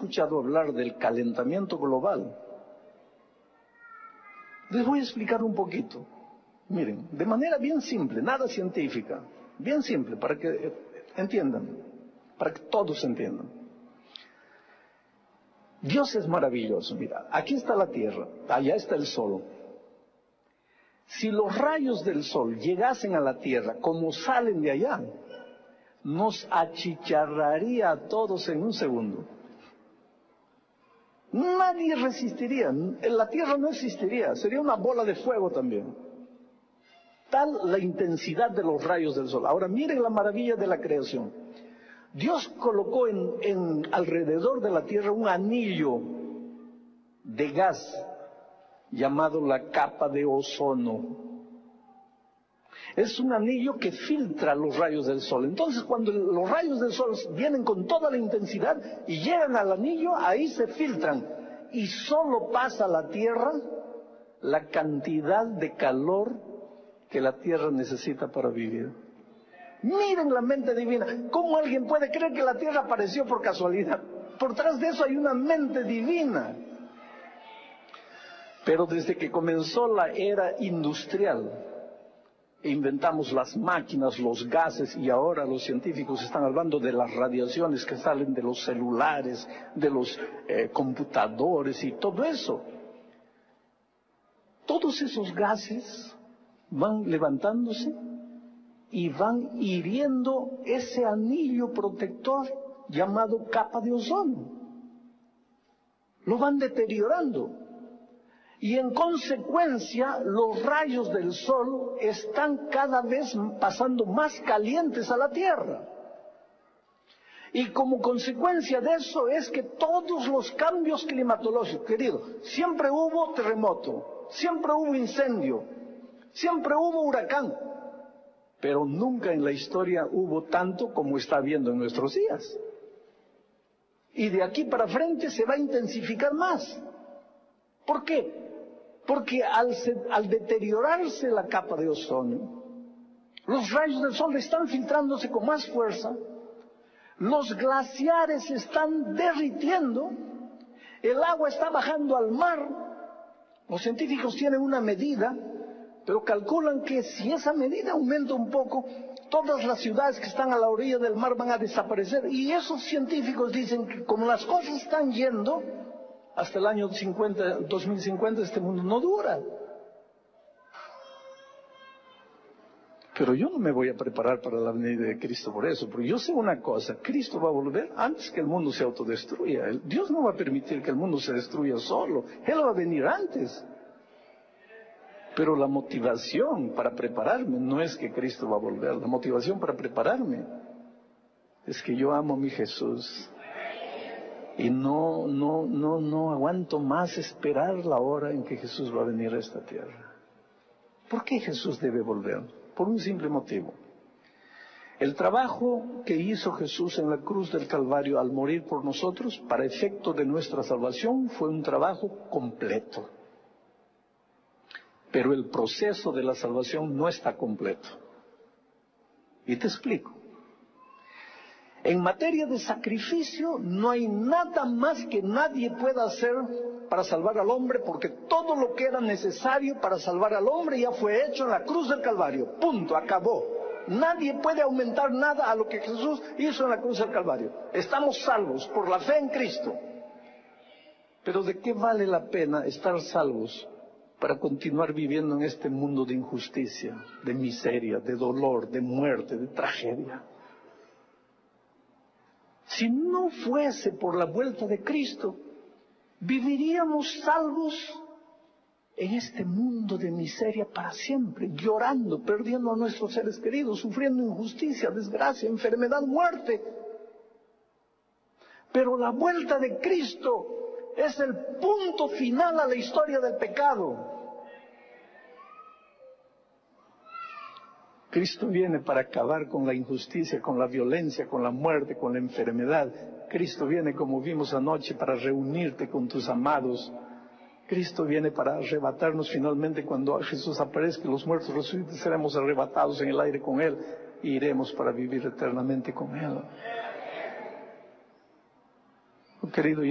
escuchado hablar del calentamiento global? Les voy a explicar un poquito. Miren, de manera bien simple, nada científica, bien simple, para que entiendan, para que todos entiendan. Dios es maravilloso. Mira, aquí está la Tierra, allá está el Sol. Si los rayos del Sol llegasen a la Tierra como salen de allá, nos achicharraría a todos en un segundo. Nadie resistiría, la Tierra no existiría, sería una bola de fuego también. Tal la intensidad de los rayos del Sol. Ahora miren la maravilla de la creación. Dios colocó alrededor de la Tierra un anillo de gas llamado la capa de ozono. Es un anillo que filtra los rayos del Sol. Entonces, cuando los rayos del Sol vienen con toda la intensidad y llegan al anillo, ahí se filtran. Y solo pasa a la Tierra la cantidad de calor que la Tierra necesita para vivir. Miren la mente divina. ¿Cómo alguien puede creer que la Tierra apareció por casualidad? Por detrás de eso hay una mente divina. Pero desde que comenzó la era industrial, inventamos las máquinas, los gases, y ahora los científicos están hablando de las radiaciones que salen de los celulares, de los computadores y todo eso. Todos esos gases van levantándose y van hiriendo ese anillo protector llamado capa de ozono. Lo van deteriorando. Y en consecuencia, los rayos del Sol están cada vez pasando más calientes a la Tierra. Y como consecuencia de eso es que todos los cambios climatológicos, querido, siempre hubo terremoto, siempre hubo incendio, siempre hubo huracán, pero nunca en la historia hubo tanto como está habiendo en nuestros días. Y de aquí para frente se va a intensificar más. ¿Por qué? Porque al deteriorarse la capa de ozono, los rayos del Sol están filtrándose con más fuerza, los glaciares se están derritiendo, el agua está bajando al mar. Los científicos tienen una medida, pero calculan que si esa medida aumenta un poco, todas las ciudades que están a la orilla del mar van a desaparecer. Y esos científicos dicen que como las cosas están yendo, hasta el año 2050 este mundo no dura. Pero yo no me voy a preparar para la venida de Cristo por eso, porque yo sé una cosa: Cristo va a volver antes que el mundo se autodestruya. Dios no va a permitir que el mundo se destruya solo, Él va a venir antes. Pero la motivación para prepararme no es que Cristo va a volver, la motivación para prepararme es que yo amo a mi Jesús. Y no aguanto más esperar la hora en que Jesús va a venir a esta tierra. ¿Por qué Jesús debe volver? Por un simple motivo. El trabajo que hizo Jesús en la cruz del Calvario al morir por nosotros, para efecto de nuestra salvación, fue un trabajo completo. Pero el proceso de la salvación no está completo. Y te explico. En materia de sacrificio, no hay nada más que nadie pueda hacer para salvar al hombre, porque todo lo que era necesario para salvar al hombre ya fue hecho en la cruz del Calvario. Punto, acabó. Nadie puede aumentar nada a lo que Jesús hizo en la cruz del Calvario. Estamos salvos por la fe en Cristo. Pero ¿de qué vale la pena estar salvos para continuar viviendo en este mundo de injusticia, de miseria, de dolor, de muerte, de tragedia? Si no fuese por la vuelta de Cristo, viviríamos salvos en este mundo de miseria para siempre, llorando, perdiendo a nuestros seres queridos, sufriendo injusticia, desgracia, enfermedad, muerte. Pero la vuelta de Cristo es el punto final a la historia del pecado. Cristo viene para acabar con la injusticia, con la violencia, con la muerte, con la enfermedad. Cristo viene, como vimos anoche, para reunirte con tus amados. Cristo viene para arrebatarnos finalmente cuando Jesús aparezca, los muertos resuciten, seremos arrebatados en el aire con Él e iremos para vivir eternamente con Él. Oh, querido,